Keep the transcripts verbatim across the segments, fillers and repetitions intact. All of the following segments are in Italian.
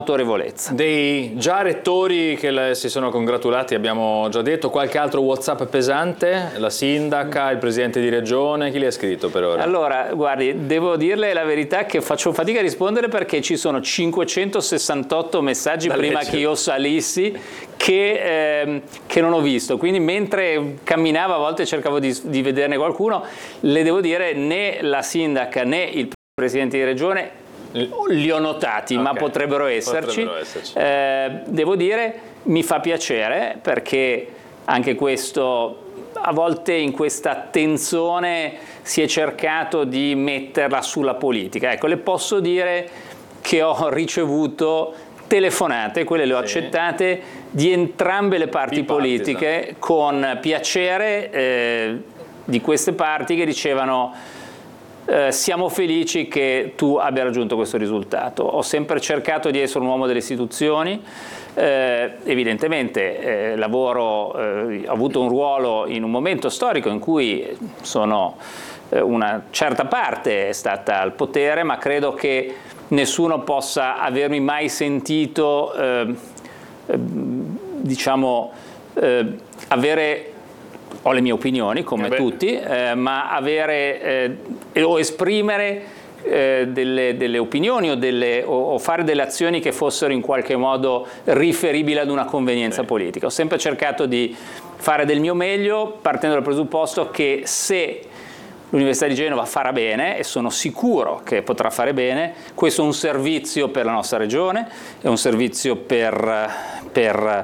autorevolezza. Dei già rettori che le, si sono congratulati, abbiamo già detto, qualche altro WhatsApp pesante? La sindaca, il presidente di regione, chi li ha scritto per ora? Allora, guardi, devo dirle la verità che faccio fatica a rispondere perché ci sono cinquecentosessantotto messaggi da prima leggere. Che io salissi che, ehm, che non ho visto, quindi mentre camminavo a volte cercavo di, di vederne qualcuno. Le devo dire, né la sindaca né il presidente di regione li ho notati, okay, ma potrebbero esserci. Potrebbero esserci. Eh, devo dire, mi fa piacere perché anche questo, a volte in questa tensione si è cercato di metterla sulla politica. Ecco, le posso dire che ho ricevuto telefonate, quelle le ho sì. accettate, di entrambe le parti politiche con piacere, eh, di queste parti che dicevano: Eh, siamo felici che tu abbia raggiunto questo risultato. Ho sempre cercato di essere un uomo delle istituzioni, eh, evidentemente eh, lavoro, eh, ho avuto un ruolo in un momento storico in cui sono, eh, una certa parte è stata al potere, ma credo che nessuno possa avermi mai sentito, eh, eh, diciamo, eh, avere... Ho le mie opinioni, come eh tutti, eh, ma avere eh, o esprimere eh, delle, delle opinioni o, delle, o, o fare delle azioni che fossero in qualche modo riferibili ad una convenienza eh. politica. Ho sempre cercato di fare del mio meglio, partendo dal presupposto che se l'Università di Genova farà bene, e sono sicuro che potrà fare bene, questo è un servizio per la nostra regione, è un servizio per... per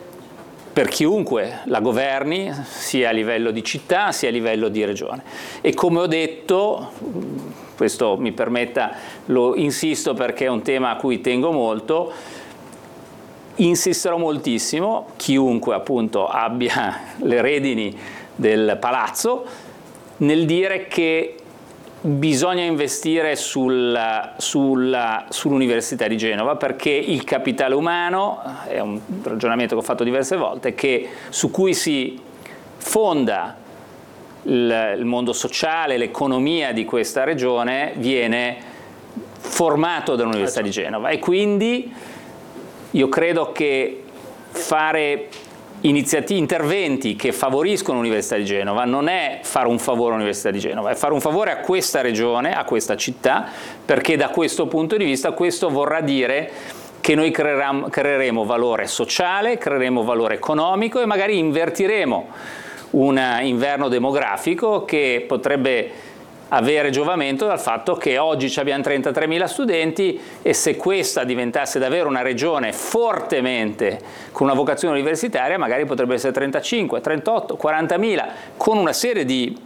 per chiunque la governi, sia a livello di città sia a livello di regione. E come ho detto, questo mi permetta, lo insisto perché è un tema a cui tengo molto, insisterò moltissimo, chiunque appunto abbia le redini del palazzo, nel dire che bisogna investire sulla, sulla, sull'Università di Genova, perché il capitale umano, è un ragionamento che ho fatto diverse volte, che, su cui si fonda il, il mondo sociale, l'economia di questa regione, viene formato dall'Università di Genova. E quindi io credo che fare iniziative, interventi che favoriscono l'Università di Genova non è fare un favore all'Università di Genova, è fare un favore a questa regione, a questa città, perché da questo punto di vista questo vorrà dire che noi creeremo, creeremo valore sociale, creeremo valore economico e magari invertiremo un inverno demografico che potrebbe avere giovamento dal fatto che oggi abbiamo trentatremila studenti, e se questa diventasse davvero una regione fortemente con una vocazione universitaria magari potrebbe essere trentacinque, trentotto, quarantamila, con una serie di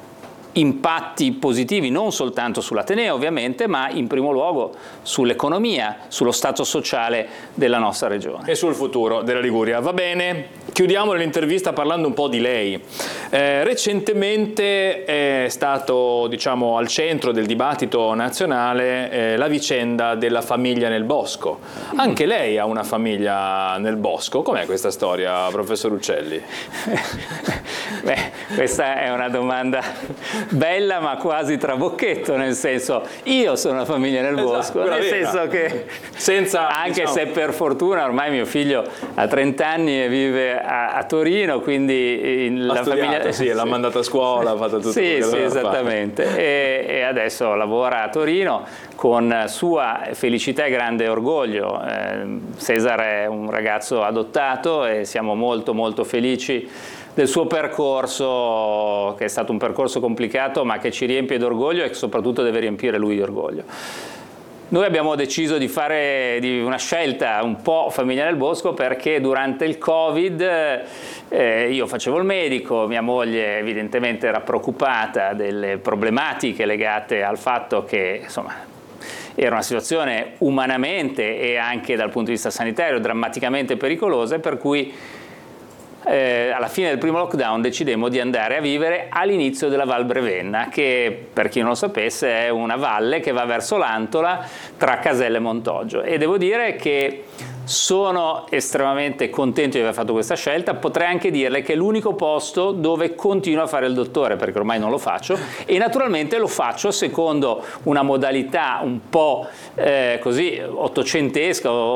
impatti positivi non soltanto sull'Ateneo ovviamente, ma in primo luogo sull'economia, sullo stato sociale della nostra regione. E sul futuro della Liguria. Va bene, chiudiamo l'intervista parlando un po' di lei. Eh, recentemente è stato, diciamo, al centro del dibattito nazionale eh, la vicenda della famiglia nel bosco. Anche lei ha una famiglia nel bosco. Com'è questa storia, professor Uccelli? Beh, questa è una domanda bella ma quasi trabocchetto, nel senso, io sono una famiglia nel esatto, bosco, nel vera. senso che senza, anche diciamo... se per fortuna ormai mio figlio ha trenta anni e vive a, a Torino, quindi in la famiglia... Sì, l'ha mandata a scuola, ha fatto tutto sì, quello sì, che esattamente, e, e adesso lavora a Torino con sua felicità e grande orgoglio. Eh, Cesare è un ragazzo adottato e siamo molto molto felici del suo percorso, che è stato un percorso complicato ma che ci riempie d'orgoglio e soprattutto deve riempire lui di orgoglio. Noi abbiamo deciso di fare di una scelta un po' famiglia nel bosco perché durante il Covid eh, io facevo il medico, mia moglie evidentemente era preoccupata delle problematiche legate al fatto che insomma era una situazione umanamente e anche dal punto di vista sanitario drammaticamente pericolosa, per cui Eh, alla fine del primo lockdown decidemmo di andare a vivere all'inizio della Val Brevenna, che per chi non lo sapesse è una valle che va verso l'Antola tra Caselle e Montoggio, e devo dire che sono estremamente contento di aver fatto questa scelta. Potrei anche dirle che è l'unico posto dove continuo a fare il dottore, perché ormai non lo faccio, e naturalmente lo faccio secondo una modalità un po' eh, così ottocentesca